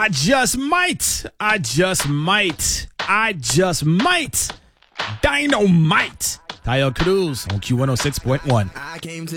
I just might. I just might. I just might. Dynamite. Tayo Cruz on Q106.1. I came to